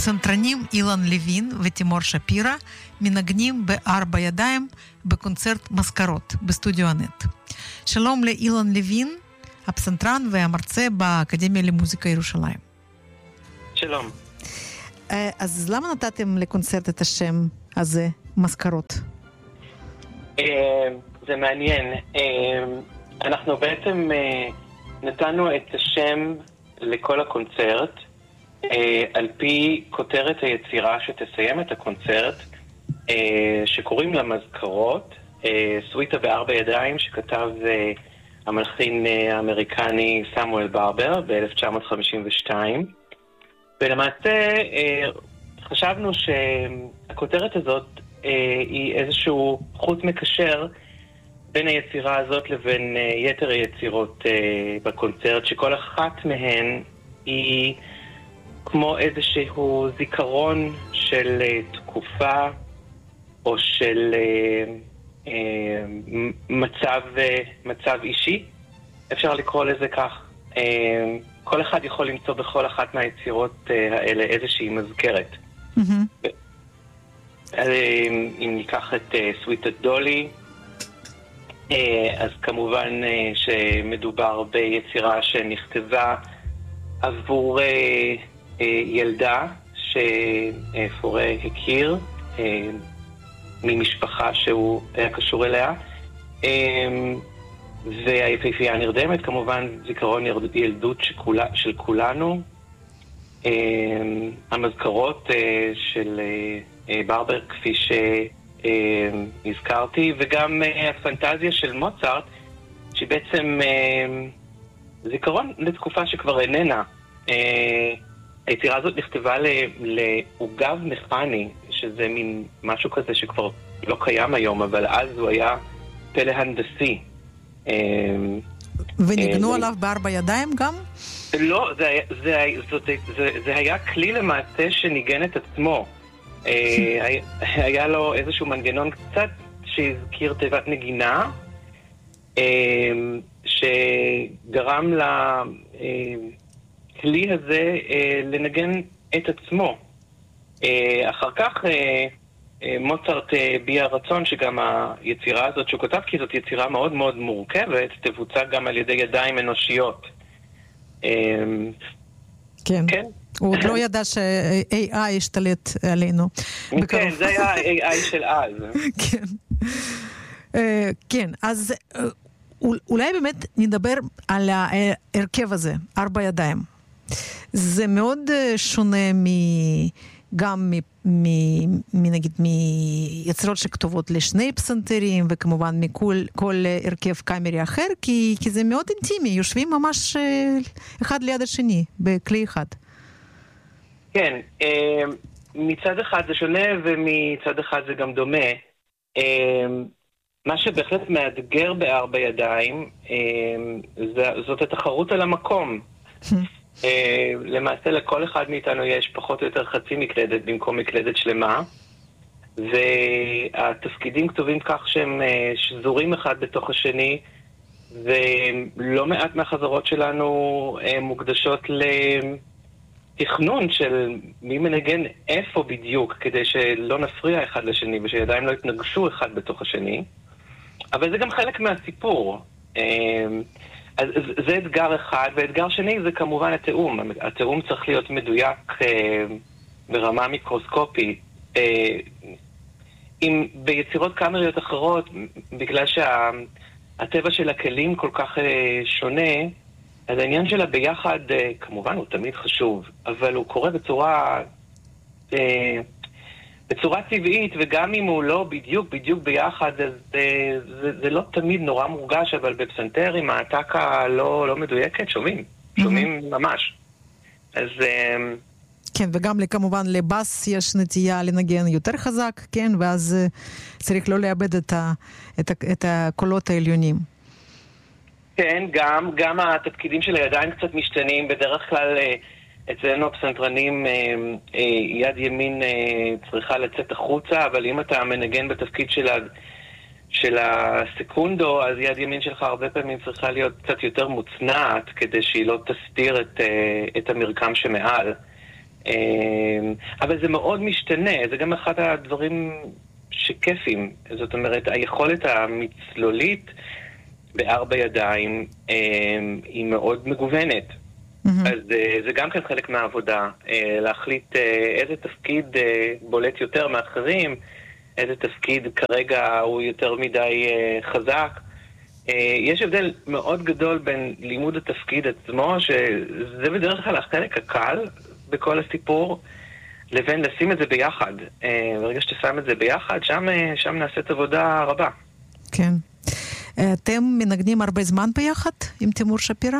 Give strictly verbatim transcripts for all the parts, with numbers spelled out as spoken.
הפסנתרנים אילן לוין ותימור שפירה מנגנים בארבע ידיים בקונצרט מזכרות בסטודיו הנט. שלום לאילן לוין, הפסנתרן והמרצה באקדמיה למוזיקה ירושלים. שלום. אז למה נתתם לקונצרט את השם הזה, מזכרות? זה מעניין. אנחנו בעצם נתנו את השם לכל הקונצרט על פי כותרת היצירה שתסיים את הקונצרט, שקוראים לה מזכרות, סוויטה בארבע ידיים שכתב המלחין האמריקני סמואל ברבר ב-אלף תשע מאות חמישים ושתיים. ולמעשה חשבנו שהכותרת הזאת היא איזשהו חוט מקשר בין היצירה הזאת לבין יתר היצירות בקונצרט, שכל אחת מהן היא כמו איזשהו זיכרון של תקופה או של מצב, מצב אישי, אפשר לקרוא לזה כך. כל אחד יכול למצוא בכל אחת מהיצירות האלה איזושהי מזכרת. Mm-hmm. אם ניקח את סוויטת דולי, אז כמובן שמדובר ביצירה שנכתבה עבור ילדה שפורה הכיר ממשפחה שהוא היה קשור אליה, והיפהפייה נרדמת, כמובן זיכרון ילדות שכולה, של כולנו. המזכרות של ברבר כפי שהזכרתי, וגם הפנטזיה של מוצרט שבעצם זיכרון לתקופה שכבר איננה. היצירה הזאת נכתבה לעוגב מכני, שזה מין משהו כזה שכבר לא קיים היום, אבל אז הוא היה פלא הנדסי. וניגנו עליו בארבע ידיים גם? לא, זה, זה, זה, זה, זה היה כלי למעשה שניגן את עצמו. היה לו איזשהו מנגנון קצת שהזכיר תיבת נגינה, שגרם לכלי הזה לנגן את עצמו. אחר כך מוצרט ביע רצון שגם היצירה הזאת שהוא כותב, כי זאת יצירה מאוד מאוד מורכבת, תבוצע גם על ידי ידיים אנושיות. כן. כן. הוא עוד לא ידע ש-איי איי ישתלט עלינו. כן, זה היה ה-איי איי של אז. כן. כן, אז אולי באמת נדבר על ההרכב הזה, ארבע ידיים. זה מאוד שונה מ... גם מנגיד מיצירות שכתובות לשני פסנתרים, וכמובן מכל כל הרכב קאמרי אחר, כי, כי זה מאוד אינטימי, יושבים ממש אחד ליד השני, בכלי אחד. כן, מצד אחד זה שונה, ומצד אחד זה גם דומה. מה שבהחלט מאתגר בארבע ידיים, זאת התחרות על המקום. Uh, למעשה לכל אחד מאיתנו יש פחות או יותר חצי מקלדת במקום מקלדת שלמה, והתפקידים כתובים כך שהם uh, שזורים אחד בתוך השני, ולא מעט מהחזרות שלנו uh, מוקדשות לתכנון של מי מנגן איפה בדיוק, כדי שלא נפריע אחד לשני ושידיים לא יתנגשו אחד בתוך השני. אבל זה גם חלק מהסיפור. uh, אז זה אתגר אחד, ואתגר שני זה כמובן התאום. התאום צריך להיות מדויק אה, ברמה מיקרוסקופית. אה, אם ביצירות קאמריות אחרות, בגלל שהטבע של הכלים כל כך אה, שונה, אז העניין שלה ביחד, אה, כמובן הוא תמיד חשוב, אבל הוא קורה בצורה... אה, בצורה טבעית, וגם אם הוא לא בדיוק בדיוק ביחד, אז זה, זה, זה לא תמיד נורא מורגש, אבל בפסנתר עם העתקה לא, לא מדויקת, שומעים, שומעים mm-hmm. ממש. אז... כן, וגם כמובן לבאס יש נטייה לנגן יותר חזק, כן, ואז צריך לא לאבד את, ה, את, ה, את הקולות העליונים. כן, גם, גם התפקידים של הידיים קצת משתנים, בדרך כלל... אצלנו הפסנתרנים יד ימין צריכה לצאת החוצה, אבל אם אתה מנגן בתפקיד של, ה, של הסקונדו, אז יד ימין שלך הרבה פעמים צריכה להיות קצת יותר מוצנעת, כדי שהיא לא תסתיר את, את המרקם שמעל. אבל זה מאוד משתנה, זה גם אחד הדברים שכיפים, זאת אומרת, היכולת המצלולית בארבע ידיים היא מאוד מגוונת. אז זה גם כן חלק מהעבודה, להחליט איזה תפקיד בולט יותר מאחרים, איזה תפקיד כרגע הוא יותר מדי חזק. יש הבדל מאוד גדול בין לימוד התפקיד עצמו, שזה בדרך כלל החלק הקל בכל הסיפור, לבין לשים את זה ביחד. ברגע שאתה שם את זה ביחד, שם, שם נעשית עבודה רבה. כן. אתם מנגנים הרבה זמן ביחד עם תימור שפירא?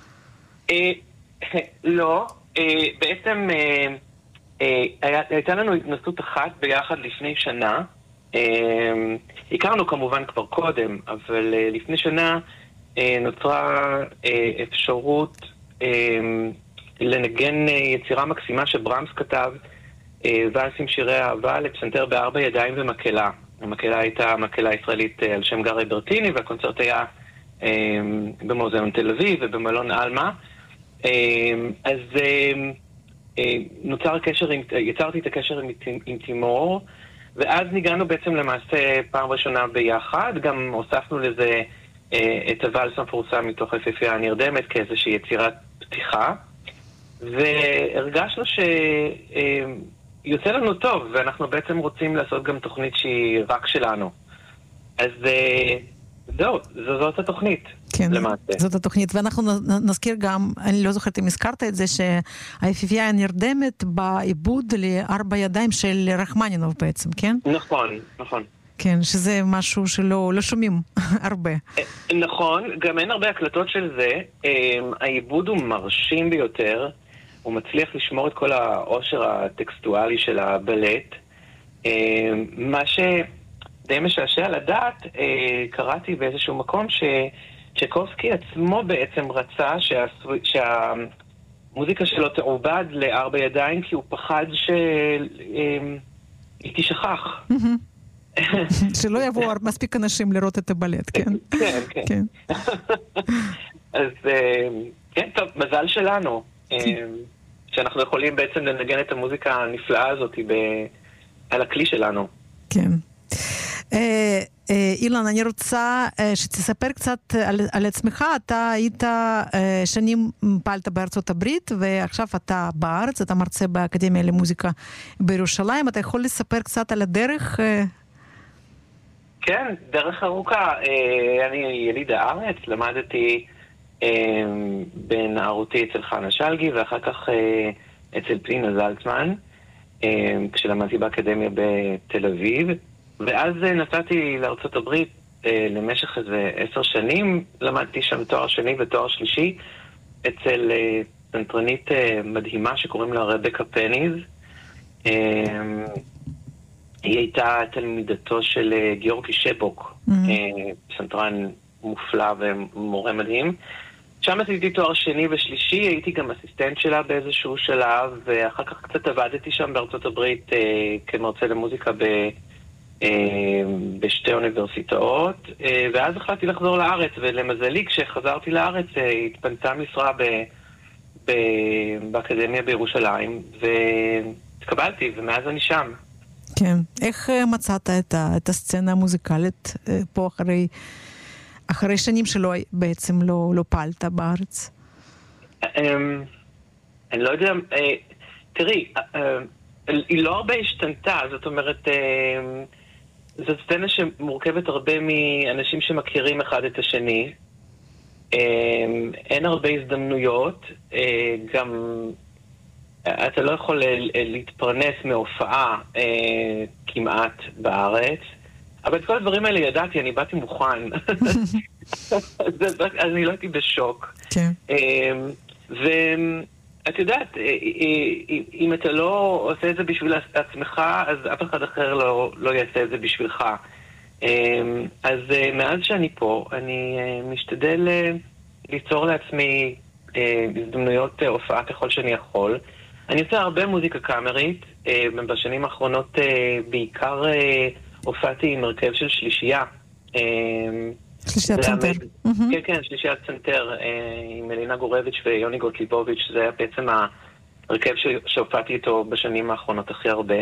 לא. בעצם הייתה לנו התנסות אחת ביחד לפני שנה. הכרנו כמובן כבר קודם, אבל לפני שנה נוצרה אפשרות לנגן יצירה מקסימה שברמס כתב, ואלסים שירי אהבה לפסנתר בארבע ידיים ומקהלה. המקהלה הייתה מקהלה ישראלית על שם גרי ברטיני, והקונצרט היה במוזיאון תל אביב ובמלון אלמה. אז נוצר קשר, יצרתי את הקשר עם, עם תימור, ואז ניגענו בעצם למעשה פעם ראשונה ביחד, גם הוספנו לזה את הוואלס המפורסם מתוך היפהפייה הנרדמת כאיזושהי יצירת פתיחה, והרגשנו שיוצא לנו טוב, ואנחנו בעצם רוצים לעשות גם תוכנית שהיא רק שלנו. אז זהו, זאת התוכנית. כן, זאת התוכנית, ואנחנו נזכיר גם, אני לא זוכרת אם הזכרת את זה, שהיפהפייה הנרדמת בעיבוד לארבע ידיים של רחמנינוב בעצם, כן? נכון, נכון. כן, שזה משהו שלא לא שומעים הרבה. נכון, גם אין הרבה הקלטות של זה. העיבוד הוא מרשים ביותר, הוא מצליח לשמור את כל העושר הטקסטואלי של הבלט. מה שדי משעשע לדעת, קראתי באיזשהו מקום שצ'קובסקי עצמו בעצם רצה שהמוזיקה שלו תעובד לארבע ידיים, כי הוא פחד שהיא תשכח. שלא יבואו מספיק אנשים לראות את הבלט, כן? כן, כן. אז כן, טוב, מזל שלנו, שאנחנו יכולים בעצם לנגן את המוזיקה הנפלאה הזאת על הכלי שלנו. כן. אילן, אני רוצה שתספר קצת על, על עצמך. אתה היית שנים פעלת בארצות הברית, ועכשיו אתה בארץ, אתה מרצה באקדמיה למוזיקה בירושלים. אתה יכול לספר קצת על הדרך? כן, דרך ארוכה. אני יליד הארץ, למדתי בנערותי אצל חנה שלגי, ואחר כך אצל פנינה זלצמן, כשלמדתי באקדמיה בתל אביב. ואז נסעתי לארצות הברית למשך איזה עשר שנים, למדתי שם תואר שני ותואר שלישי אצל סנטרנית מדהימה שקוראים לה רבקה פניז. היא הייתה תלמידתו של גיאורגי שבוק, סנטרן מופלא ומורה מדהים. שם עשיתי תואר שני ושלישי, הייתי גם אסיסטנט שלה באיזשהו שלב, ואחר כך קצת עבדתי שם בארצות הברית כמרצה למוזיקה ב... בשתי אוניברסיטאות, ואז החלטתי לחזור לארץ, ולמזלי כשחזרתי לארץ התפנתה משרה ב... ב... באקדמיה בירושלים, והתקבלתי, ומאז אני שם. כן. איך מצאת את, ה... את הסצנה המוזיקלית פה אחרי, אחרי שנים שלא בעצם לא, לא פעלת בארץ? אני לא יודע, תראי, היא לא הרבה השתנתה, זאת אומרת, זאת סצנה שמורכבת הרבה מאנשים שמכירים אחד את השני. אין הרבה הזדמנויות, גם אתה לא יכול להתפרנס מהופעה כמעט בארץ, אבל את כל הדברים האלה ידעתי, אני באתי מוכן. אז אני לא הייתי בשוק. ואת יודעת, אם אתה לא עושה את זה בשביל עצמך, אז אף אחד אחר לא, לא יעשה את זה בשבילך. אז מאז שאני פה, אני משתדל ליצור לעצמי הזדמנויות הופעה ככל שאני יכול. אני עושה הרבה מוזיקה קאמרית, בשנים האחרונות בעיקר הופעתי עם הרכב של שלישייה. שלישיית צנטר. כן, כן, שלישיית צנטר עם אלינה גורביץ' ויוני גוטליבוביץ', זה היה בעצם הרכב שהופעתי איתו בשנים האחרונות הכי הרבה.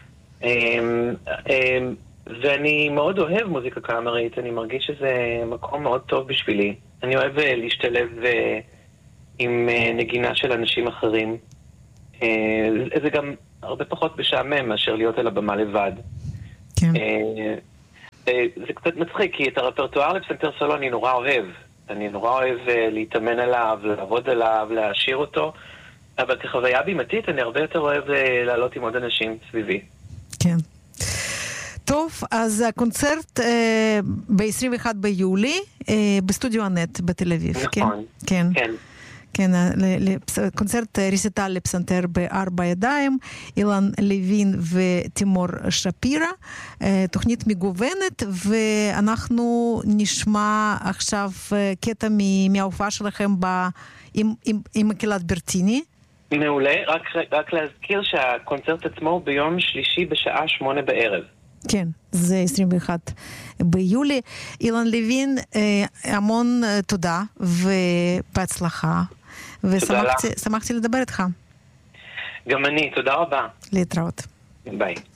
ואני מאוד אוהב מוזיקה קאמרית, אני מרגיש שזה מקום מאוד טוב בשבילי. אני אוהב להשתלב עם נגינה של אנשים אחרים. זה גם הרבה פחות משעמם מאשר להיות על הבמה לבד. כן. זה קצת מצחיק, כי את הרפרטואר לפסנתר סולו אני נורא אוהב. אני נורא אוהב להתאמן עליו, לעבוד עליו, להשאיר אותו. אבל כחוויה בימתית אני הרבה יותר אוהב לעלות עם עוד אנשים סביבי. כן. טוב, אז הקונצרט אה, ב-עשרים ואחד ביולי אה, בסטודיו הנט בתל אביב. נכון. כן. כן. כן, קונצרט ריסיטל לפסנתר בארבע ידיים, אילן לוין ותימור שפירה, תוכנית מגוונת, ואנחנו נשמע עכשיו קטע מההופעה שלכם עם, עם, עם מקהלת ברטיני. מעולה, רק, רק להזכיר שהקונצרט עצמו הוא ביום שלישי בשעה שמונה בערב. כן, זה עשרים ואחד ביולי. אילן לוין, המון תודה ובהצלחה. ושמחתי לדבר איתך. גם אני, תודה רבה. להתראות. ביי.